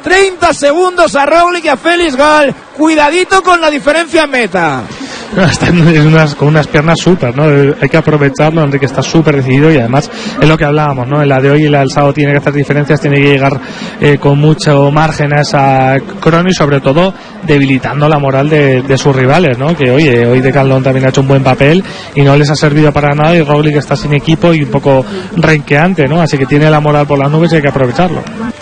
30 segundos a Roglic y a Felix Gall. Cuidadito con la diferencia en meta. Están con unas piernas súper, ¿no? Hay que aprovecharlo. Enrique está súper decidido y además es lo que hablábamos, ¿no? En la de hoy y la del sábado tiene que hacer diferencias, tiene que llegar con mucho margen a esa crono y sobre todo debilitando la moral de sus rivales, ¿no? Que oye, hoy Decathlon también ha hecho un buen papel y no les ha servido para nada y Roglic está sin equipo y un poco renqueante, ¿no? Así que tiene la moral por las nubes y hay que aprovecharlo.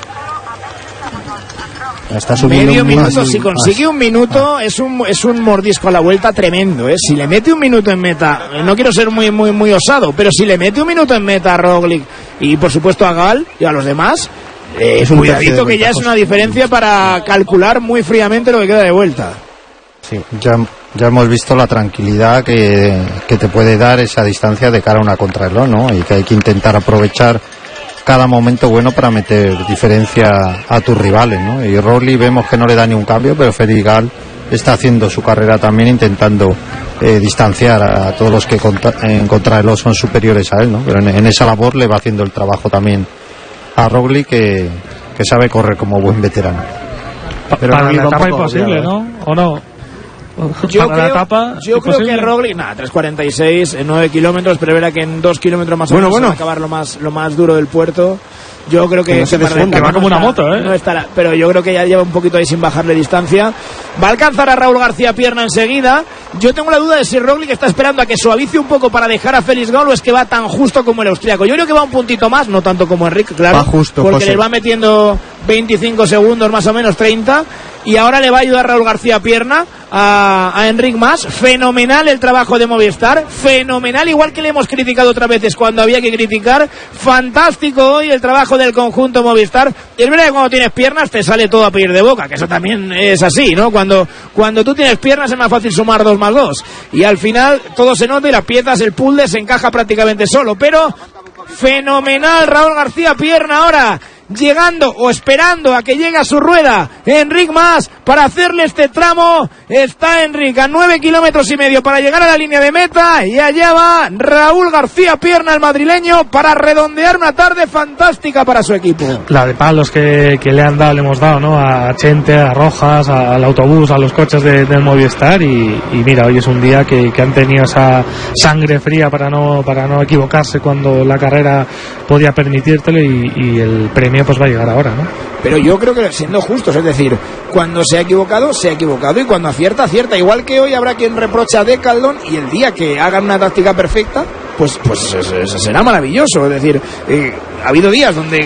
Está subiendo medio minuto, si consigue un minuto es un mordisco a la vuelta tremendo, ¿eh? Si le mete un minuto en meta, no quiero ser muy osado, pero si le mete un minuto en meta a Roglic y por supuesto a Gall y a los demás, es un cuidadito que ya es una diferencia para calcular muy fríamente lo que queda de vuelta. Sí, ya hemos visto la tranquilidad que te puede dar esa distancia de cara a una contrarreloj, ¿no? Y que hay que intentar aprovechar cada momento bueno para meter diferencia a tus rivales, ¿no? Y Roglic vemos que no le da ni un cambio, pero Felix Gall está haciendo su carrera también intentando distanciar a todos los que en contrarreloj son superiores a él, ¿no? Pero en esa labor le va haciendo el trabajo también a Roglic que sabe correr como buen veterano. Pero para la etapa imposible, ¿no? ¿O no? Yo creo que Roglic, 3.46 en 9 kilómetros, pero verá que en 2 kilómetros más o menos va a acabar lo más duro del puerto. Yo creo que va como una moto, ¿eh? No estará, pero yo creo que ya lleva un poquito ahí sin bajarle distancia. Va a alcanzar a Raúl García Pierna enseguida. Yo tengo la duda de si Roglic está esperando a que suavice un poco para dejar a Felix Gall o es que va tan justo como el austriaco. Yo creo que va un puntito más, no tanto como Enrique, claro, va justo, porque José. le va metiendo 25 segundos más o menos, 30, y ahora le va a ayudar Raúl García Pierna a Enric Mas. Fenomenal el trabajo de Movistar, fenomenal, igual que le hemos criticado otras veces cuando había que criticar. Fantástico hoy el trabajo del conjunto Movistar. Es verdad que cuando tienes piernas te sale todo a pedir de boca, que eso también es así, ¿no? Cuando tú tienes piernas es más fácil sumar 2 más 2 y al final todo se nota y las piezas, el puzzle se encaja prácticamente solo, pero fenomenal Raúl García Pierna ahora llegando o esperando a que llegue a su rueda Enric Mas para hacerle este tramo. Está Enric a 9 kilómetros y medio para llegar a la línea de meta y allá va Raúl García Pierna, el madrileño, para redondear una tarde fantástica para su equipo. La de palos que le hemos dado, ¿no? A Chente, a Rojas, al autobús, a los coches del Movistar y mira, hoy es un día que han tenido esa sangre fría para no equivocarse cuando la carrera podía permitírtelo y el premio pues va a llegar ahora, ¿no? Pero yo creo que siendo justos, es decir, cuando se ha equivocado y cuando acierta. Igual que hoy habrá quien reproche a Decathlon y el día que hagan una táctica perfecta, pues será maravilloso. Es decir, ha habido días donde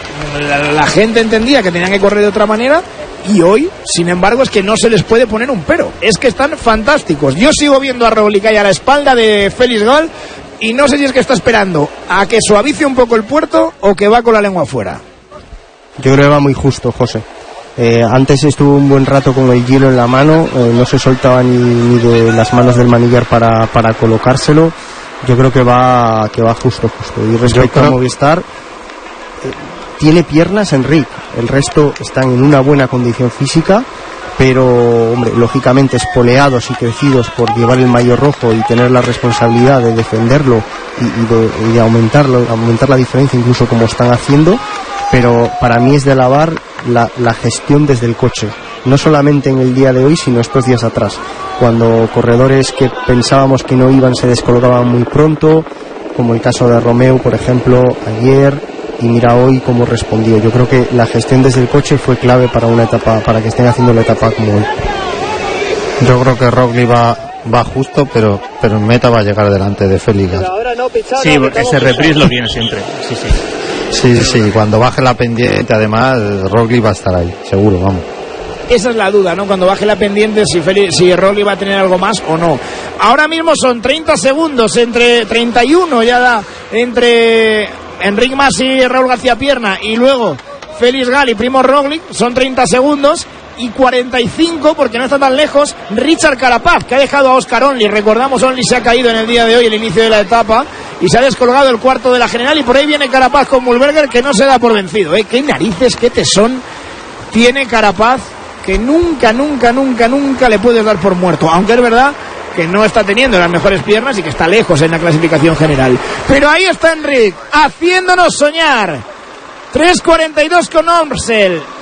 la gente entendía que tenían que correr de otra manera y hoy, sin embargo, es que no se les puede poner un pero. Es que están fantásticos. Yo sigo viendo a Roglic ahí a la espalda de Felix Gall y no sé si es que está esperando a que suavice un poco el puerto o que va con la lengua afuera. Yo creo que va muy justo, José. Antes estuvo un buen rato con el hielo en la mano, no se soltaba ni de las manos del manillar para colocárselo. Yo creo que va justo. Y respecto a Movistar, tiene piernas Enric, el resto están en una buena condición física, pero hombre, lógicamente espoleados y crecidos por llevar el maillot rojo y tener la responsabilidad de defenderlo y de aumentar la diferencia, incluso como están haciendo. Pero para mí es de alabar la gestión desde el coche, no solamente en el día de hoy, sino estos días atrás, cuando corredores que pensábamos que no iban se descolocaban muy pronto, como el caso de Romeo, por ejemplo, ayer, y mira hoy cómo respondió. Yo creo que la gestión desde el coche fue clave para una etapa, para que estén haciendo la etapa como hoy. Yo creo que Roglic va justo, pero en meta va a llegar delante de Felix Gall. Sí, ese reprise lo tiene siempre. Sí, cuando baje la pendiente, además, Roglic va a estar ahí, seguro, vamos. Esa es la duda, ¿no? Cuando baje la pendiente, si Roglic va a tener algo más o no. Ahora mismo son 30 segundos, entre 31 ya da, entre Enric Mas y Raúl García Pierna, y luego Felix Gall y Primož Roglic, son 30 segundos. Y 45, porque no está tan lejos, Richard Carapaz, que ha dejado a Oscar Only. Recordamos, Only se ha caído en el día de hoy, el inicio de la etapa, y se ha descolgado el cuarto de la general, y por ahí viene Carapaz con Mühlberger, que no se da por vencido, qué narices, qué tesón tiene Carapaz, que nunca le puedes dar por muerto, aunque es verdad que no está teniendo las mejores piernas y que está lejos en la clasificación general. Pero ahí está Enric, haciéndonos soñar. 3.42 con Amstel,